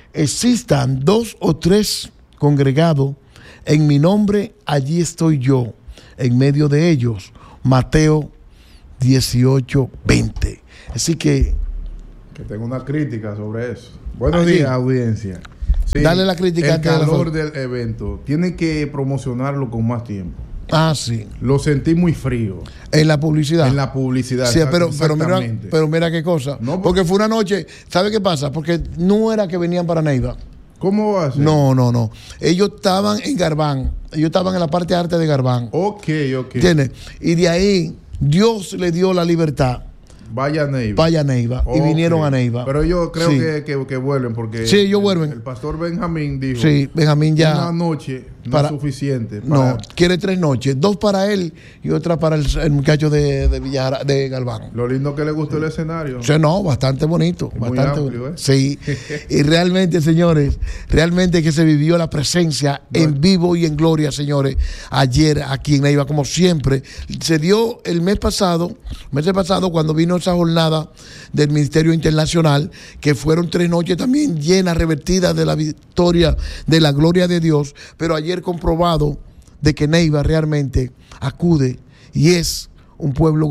existan dos o tres congregados en mi nombre, allí estoy yo, en medio de ellos. Mateo dieciocho, veinte. Así que... Que tengo una crítica sobre eso. Buenos días, audiencia. Sí, dale la crítica. El calor del evento. Tienen que promocionarlo con más tiempo. Ah, sí. Lo sentí muy frío. En la publicidad. En la publicidad. Sí, pero, pero, mira, pero mira qué cosa. No, porque, porque fue una noche. ¿Sabe qué pasa? Porque no era que venían para Neiva. ¿Cómo va a ser? No, no, no. Ellos estaban en Garbán. Ellos estaban en la parte arte de Garbán. Ok, ok. ¿Entiendes? Y de ahí Dios le dio la libertad. Vaya a Neiva. Vaya a Neiva. Okay. Y vinieron a Neiva. Pero yo creo sí. que, que, que vuelven porque... Sí, ellos vuelven. El, el pastor Benjamín dijo... Sí, Benjamín ya... Una noche no para, es suficiente. Para... No, quiere tres noches. Dos para él y otra para el, el muchacho de, de, Villara, de Galván. Lo lindo que le gustó el escenario. Sí, no, bastante bonito. Es bastante muy amplio, ¿eh? Sí. Y realmente, señores, realmente que se vivió la presencia no. en vivo y en gloria, señores, ayer aquí en Neiva, como siempre. Se dio el mes pasado, mes pasado, cuando vino esa jornada del Ministerio Internacional, que fueron tres noches también llenas, revertidas de la victoria, de la gloria de Dios, pero ayer comprobado de que Neiva realmente acude y es un pueblo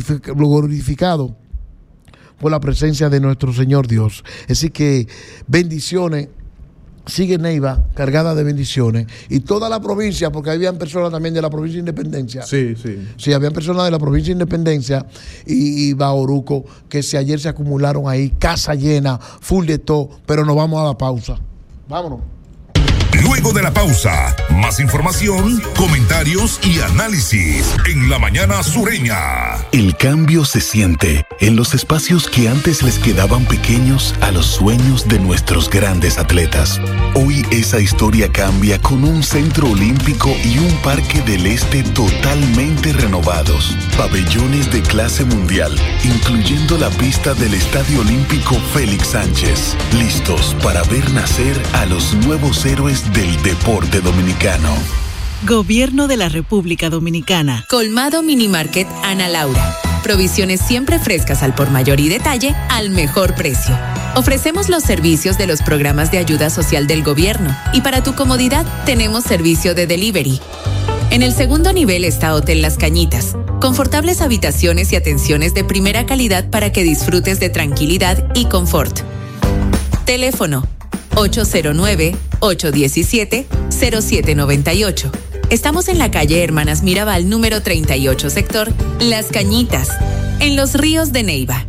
glorificado por la presencia de nuestro Señor Dios. Así que bendiciones. Sigue Neiva cargada de bendiciones y toda la provincia, porque habían personas también de la provincia de Independencia. Sí, sí. Sí, habían personas de la provincia de Independencia y, y Bauruco que se, ayer se acumularon ahí, casa llena, full de todo, pero nos vamos a la pausa. Vámonos. Luego de la pausa, más información, comentarios y análisis en La Mañana Sureña. El cambio se siente en los espacios que antes les quedaban pequeños a los sueños de nuestros grandes atletas. Hoy esa historia cambia con un centro olímpico y un parque del este totalmente renovados. Pabellones de clase mundial, incluyendo la pista del Estadio Olímpico Félix Sánchez. Listos para ver nacer a los nuevos héroes del deporte dominicano. Gobierno de la República Dominicana. Colmado Mini Market Ana Laura. Provisiones siempre frescas al por mayor y detalle al mejor precio. Ofrecemos los servicios de los programas de ayuda social del gobierno y para tu comodidad tenemos servicio de delivery. En el segundo nivel está Hotel Las Cañitas. Confortables habitaciones y atenciones de primera calidad para que disfrutes de tranquilidad y confort. Teléfono ocho cero nueve, ocho uno siete, cero siete nueve ocho. Estamos en la calle Hermanas Mirabal, número treinta y ocho, sector Las Cañitas, en Los Ríos de Neiva.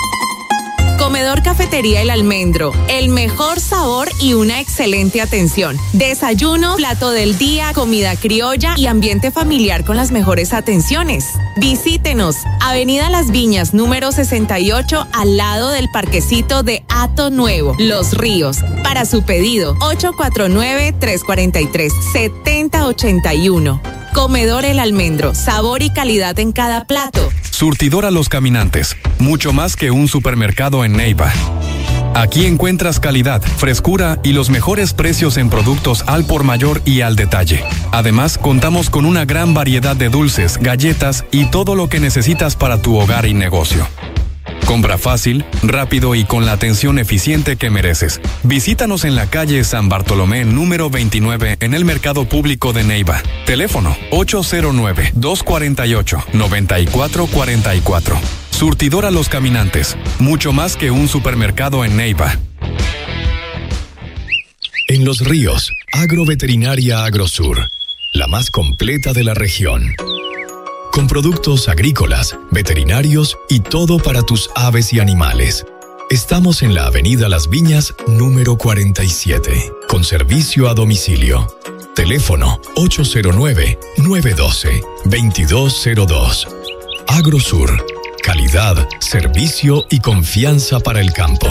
Comedor Cafetería El Almendro, el mejor sabor y una excelente atención. Desayuno, plato del día, comida criolla y ambiente familiar con las mejores atenciones. Visítenos, Avenida Las Viñas, número sesenta y ocho, al lado del parquecito de Hato Nuevo, Los Ríos. Para su pedido, ocho cuatro nueve, tres cuatro tres, siete cero ocho uno. Comedor El Almendro, sabor y calidad en cada plato. Surtidora Los Caminantes, mucho más que un supermercado en Neiva. Aquí encuentras calidad, frescura y los mejores precios en productos al por mayor y al detalle. Además, contamos con una gran variedad de dulces, galletas y todo lo que necesitas para tu hogar y negocio. Compra fácil, rápido y con la atención eficiente que mereces. Visítanos en la calle San Bartolomé, número veintinueve, en el Mercado Público de Neiva. Teléfono ocho cero nueve, dos cuatro ocho, nueve cuatro cuatro cuatro. Surtidora Los Caminantes, mucho más que un supermercado en Neiva. En Los Ríos, Agroveterinaria Agrosur, la más completa de la región. Con productos agrícolas, veterinarios y todo para tus aves y animales. Estamos en la Avenida Las Viñas, número cuarenta y siete, con servicio a domicilio. Teléfono ocho cero nueve, nueve uno dos, dos dos cero dos. Agrosur, calidad, servicio y confianza para el campo.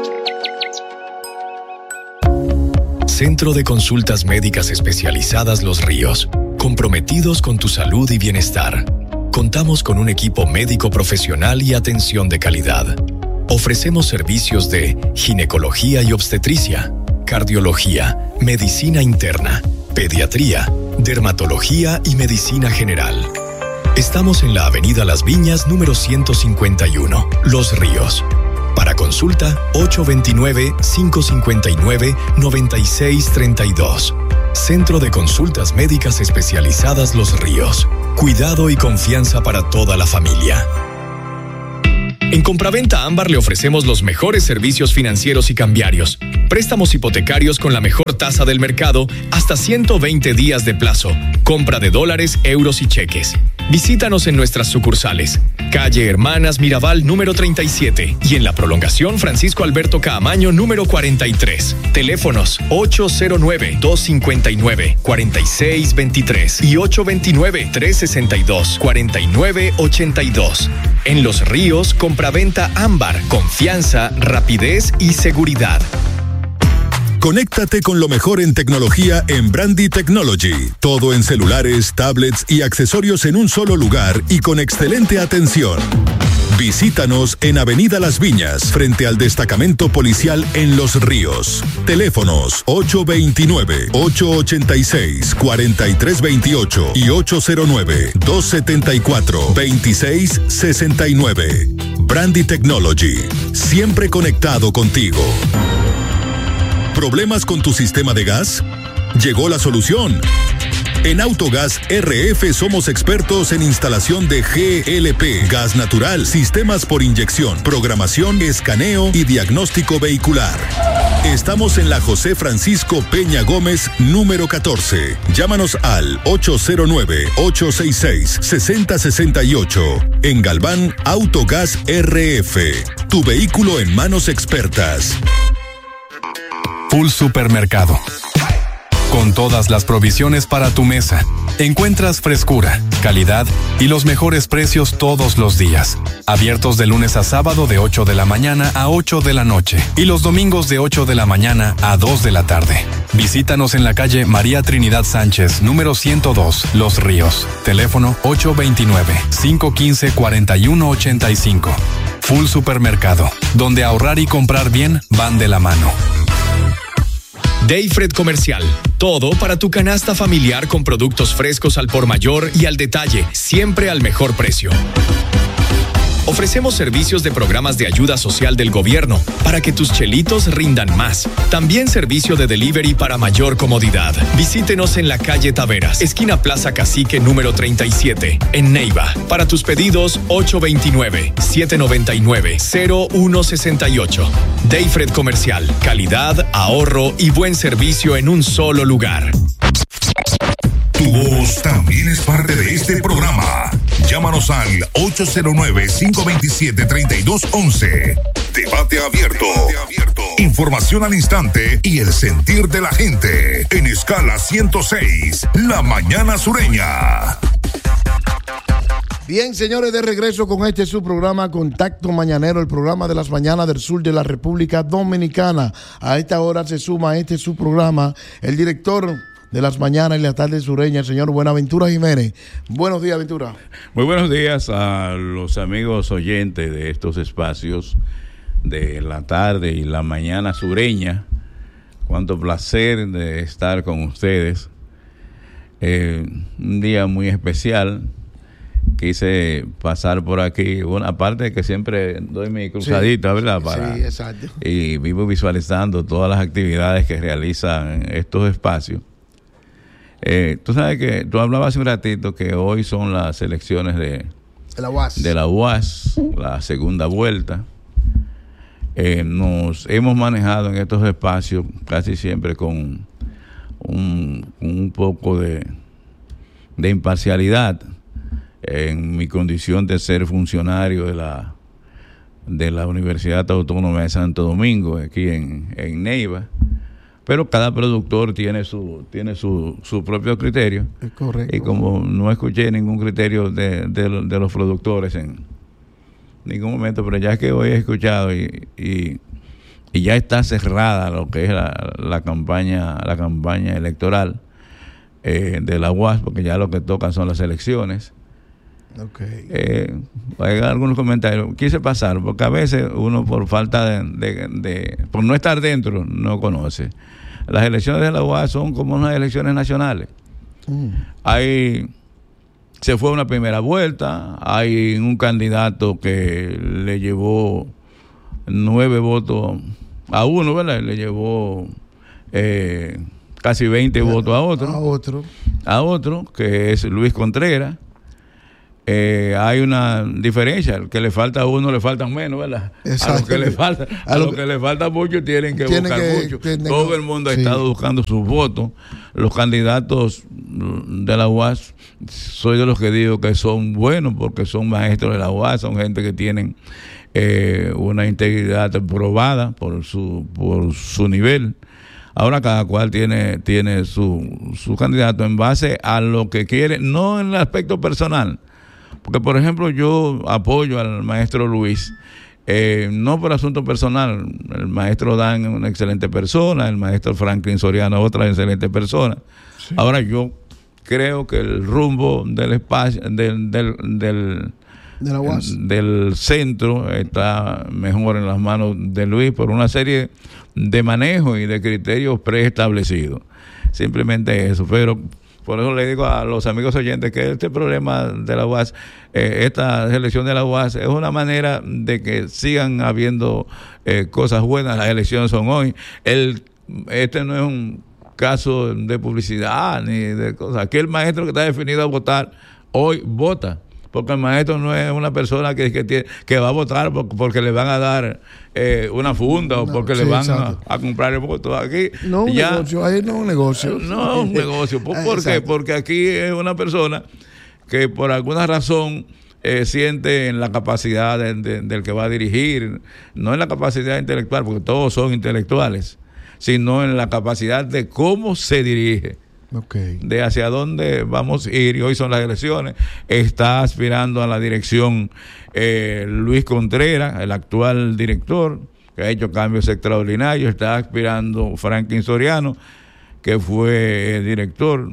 Centro de Consultas Médicas Especializadas Los Ríos, comprometidos con tu salud y bienestar. Contamos con un equipo médico profesional y atención de calidad. Ofrecemos servicios de ginecología y obstetricia, cardiología, medicina interna, pediatría, dermatología y medicina general. Estamos en la Avenida Las Viñas, número ciento cincuenta y uno, Los Ríos. Para consulta, ocho dos nueve, cinco cinco nueve, nueve seis tres dos. Centro de Consultas Médicas Especializadas Los Ríos. Cuidado y confianza para toda la familia. En Compraventa Ámbar le ofrecemos los mejores servicios financieros y cambiarios. Préstamos hipotecarios con la mejor tasa del mercado hasta ciento veinte días de plazo. Compra de dólares, euros y cheques. Visítanos en nuestras sucursales. Calle Hermanas Mirabal número treinta y siete y en la prolongación Francisco Alberto Caamaño número cuarenta y tres. Teléfonos ocho cero nueve, dos cinco nueve, cuatro seis dos tres y ocho dos nueve, tres seis dos, cuatro nueve ocho dos. En Los Ríos, Compraventa Ámbar, confianza, rapidez y seguridad. Conéctate con lo mejor en tecnología en Brandy Technology. Todo en celulares, tablets y accesorios en un solo lugar y con excelente atención. Visítanos en Avenida Las Viñas, frente al destacamento policial en Los Ríos. Teléfonos ocho dos nueve, ocho ocho seis, cuatro tres dos ocho y ocho cero nueve, dos siete cuatro, dos seis seis nueve. Brandy Technology, siempre conectado contigo. ¿Problemas con tu sistema de gas? Llegó la solución. En Autogas R F somos expertos en instalación de G L P, gas natural, sistemas por inyección, programación, escaneo y diagnóstico vehicular. Estamos en la José Francisco Peña Gómez, número catorce. Llámanos al ocho cero nueve, ocho seis seis, seis cero seis ocho. En Galván, Autogas R F. Tu vehículo en manos expertas. Full Supermercado. Con todas las provisiones para tu mesa. Encuentras frescura, calidad y los mejores precios todos los días. Abiertos de lunes a sábado de ocho de la mañana a ocho de la noche y los domingos de ocho de la mañana a dos de la tarde. Visítanos en la calle María Trinidad Sánchez, número ciento dos, Los Ríos. Teléfono ocho dos nueve, cinco uno cinco, cuatro uno ocho cinco. Full Supermercado, donde ahorrar y comprar bien van de la mano. Dayfred Comercial. Todo para tu canasta familiar con productos frescos al por mayor y al detalle, siempre al mejor precio. Ofrecemos servicios de programas de ayuda social del gobierno para que tus chelitos rindan más. También servicio de delivery para mayor comodidad. Visítenos en la calle Taveras, esquina Plaza Cacique número treinta y siete, en Neiva. Para tus pedidos, ocho dos nueve, siete nueve nueve, cero uno seis ocho. Dayfred Comercial. Calidad, ahorro y buen servicio en un solo lugar. Tu voz también es parte de este programa. Llámanos al ocho cero nueve, cinco dos siete, tres dos uno uno. Debate abierto. Información al instante y el sentir de la gente. En escala ciento seis, La Mañana Sureña. Bien, señores, de regreso con este su programa Contacto Mañanero, el programa de las mañanas del sur de la República Dominicana. A esta hora se suma a este su programa el director de las mañanas y las tardes sureñas, el señor Buenaventura Jiménez. Buenos días, Ventura. Muy buenos días a los amigos oyentes de estos espacios de la tarde y la mañana sureña. Cuánto placer de estar con ustedes. Eh, un día muy especial. Quise pasar por aquí, una parte que siempre doy mi cruzadita, sí, ¿verdad? Para, sí, exacto. Y vivo visualizando todas las actividades que realizan estos espacios. Eh, tú sabes que tú hablabas hace un ratito que hoy son las elecciones de, de la U A S, de la U A S, la segunda vuelta. Eh, nos hemos manejado en estos espacios casi siempre con un, un poco de, de imparcialidad. En mi condición de ser funcionario de la de la Universidad Autónoma de Santo Domingo, aquí en, en Neiva, pero cada productor tiene su tiene su, su propio criterio. Es correcto. Y como no escuché ningún criterio de, de, de los productores en ningún momento, pero ya que hoy he escuchado y, y, y ya está cerrada lo que es la, la campaña la campaña electoral eh, de la U A S, porque ya lo que tocan son las elecciones. Okay. Eh, hay algunos comentarios. Quise pasar, porque a veces uno por falta de, de, de por no estar dentro no conoce. las elecciones de la U A S son como unas elecciones nacionales. Mm. Hay, se fue una primera vuelta, hay un candidato que le llevó nueve votos a uno, ¿verdad? Le llevó eh, casi veinte votos a otro. A otro. A otro, que es Luis Contreras. Eh, hay una diferencia, el que le falta a uno le faltan menos, ¿verdad? Exacto. A los que le falta, a, a los que, que le falta mucho tienen que tienen buscar que, mucho. Todo que, el mundo ha sí. estado buscando sus votos. Los candidatos de la U A S, soy de los que digo que son buenos porque son maestros de la U A S, son gente que tienen eh, una integridad probada por su por su nivel. Ahora cada cual tiene tiene su, su candidato en base a lo que quiere, no en el aspecto personal. Porque, por ejemplo, yo apoyo al maestro Luis, eh, no por asunto personal. El maestro Dan es una excelente persona, el maestro Franklin Soriano es otra excelente persona. Sí. Ahora, yo creo que el rumbo del espacio, del, del, del, de la U A S. del centro está mejor en las manos de Luis por una serie de manejos y de criterios preestablecidos. Simplemente eso, pero... Por eso le digo a los amigos oyentes que este problema de la U A S, eh, esta elección de la U A S, es una manera de que sigan habiendo eh, cosas buenas. Las elecciones son hoy. El, este no es un caso de publicidad ni de cosas. Aquí el maestro que está definido a votar, hoy vota. Porque el maestro no es una persona que, que, tiene, que va a votar porque, porque le van a dar eh, una funda o porque no, sí, le van a, a comprar el voto. Aquí no un ya, negocio, ahí no es un negocio. No es un negocio. ¿Por, ¿por qué? Porque aquí es una persona que por alguna razón eh, siente en la capacidad de, de, del que va a dirigir, no en la capacidad intelectual, porque todos son intelectuales, sino en la capacidad de cómo se dirige. Okay. De hacia dónde vamos a ir, y hoy son las elecciones. Está aspirando a la dirección eh, Luis Contreras, el actual director, que ha hecho cambios extraordinarios. Está aspirando Franklin Soriano, que fue eh, director.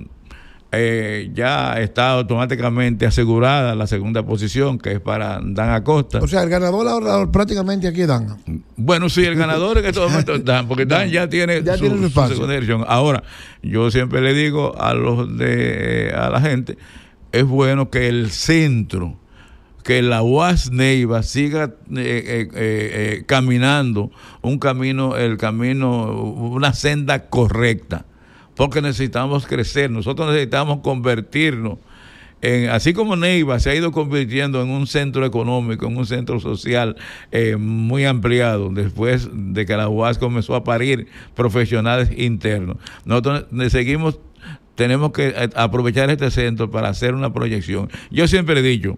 Eh, ya está automáticamente asegurada la segunda posición, que es para Dan Acosta. O sea, el ganador ahora prácticamente aquí es Dan. Bueno, sí, el ganador en estos momentos es Dan, porque Dan ya tiene, ya su, tiene su, su segunda dirección. Ahora, yo siempre le digo a los de a la gente, es bueno que el centro, que la U A S Neiva siga eh, eh, eh, caminando un camino, el camino, una senda correcta. Porque necesitamos crecer, nosotros necesitamos convertirnos en, así como Neiva se ha ido convirtiendo en un centro económico, en un centro social eh, muy ampliado, después de que la U A S comenzó a parir profesionales internos. Nosotros seguimos, tenemos que aprovechar este centro para hacer una proyección. Yo siempre he dicho,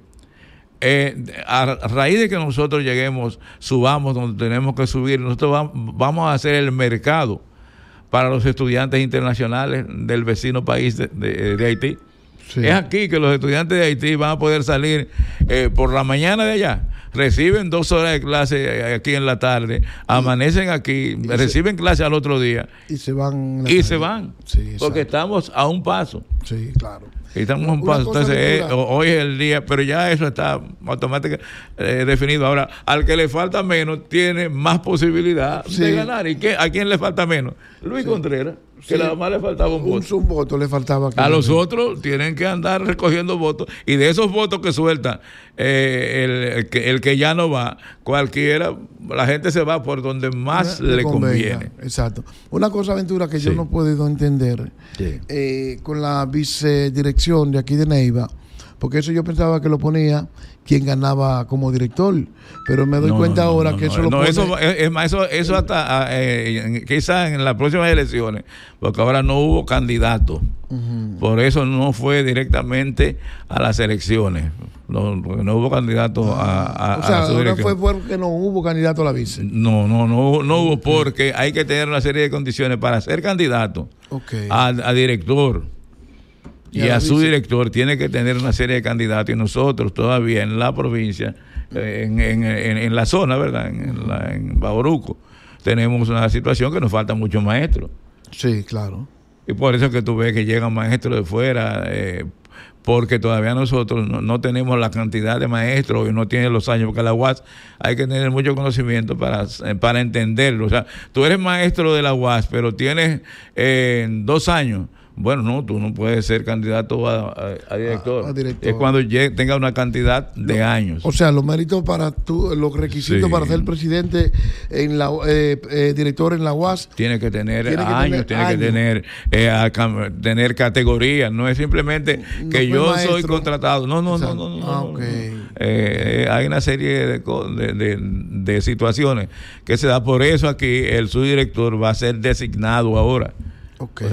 eh, a raíz de que nosotros lleguemos, subamos donde tenemos que subir, nosotros vamos, vamos a hacer el mercado para los estudiantes internacionales del vecino país de, de, de Haití. Sí. Es aquí que los estudiantes de Haití van a poder salir eh, por la mañana de allá, reciben dos horas de clase aquí en la tarde, amanecen aquí, y reciben se, clase al otro día y se van. Y tarde. se van, sí, porque estamos a un paso. Sí, claro. Estamos a un paso. Entonces, eh, hoy es el día, pero ya eso está automáticamente eh, definido. Ahora, al que le falta menos, tiene más posibilidad sí. de ganar. ¿Y qué, a quién le falta menos? Luis sí. Contreras, que sí. nada más le faltaba un, un voto. Un voto le faltaba. A los otros tienen que andar recogiendo votos. Y de esos votos que sueltan, eh, el, el, que, el que ya no va, cualquiera, la gente se va por donde más le, le conviene. conviene. Exacto. Una cosa, Aventura, que sí. yo no he podido entender sí. eh, con la vicedirección de aquí de Neiva, porque eso yo pensaba que lo ponía quien ganaba como director, pero me doy no, cuenta no, ahora no, que no, eso no, lo pone... Eso, es más, eso, eso hasta eh, quizás en las próximas elecciones, porque ahora no hubo candidato, uh-huh. por eso no fue directamente a las elecciones, no, no hubo candidato a, a, o sea, a su ahora fue porque no hubo candidato a la vice. No, no, no, no hubo, porque hay que tener una serie de condiciones para ser candidato okay. a, a director. Y a su director tiene que tener una serie de candidatos, y nosotros todavía en la provincia, en, en, en, en la zona, ¿verdad? En, la, en Bauruco, tenemos una situación que nos faltan muchos maestros. Sí, claro. Y por eso es que tú ves que llegan maestros de fuera, eh, porque todavía nosotros no, no tenemos la cantidad de maestros y no tiene los años, porque la U A S hay que tener mucho conocimiento para, para entenderlo. O sea, tú eres maestro de la U A S, pero tienes eh, dos años. Bueno, no, tú no puedes ser candidato a, a, a, director. a, a director. Es cuando llegue, tenga una cantidad de no, años. O sea, los méritos para tú, los requisitos sí. para ser presidente en la eh, eh, director en la U A S. Tiene que tener tiene años, que tener tiene años. que tener eh, a, tener categorías. No es simplemente que no yo maestro. soy contratado. No, no, o sea, no, no, no. Ah, okay. no. Eh, hay una serie de, de, de, de situaciones que se da. Por eso aquí el subdirector va a ser designado ahora. Okay. O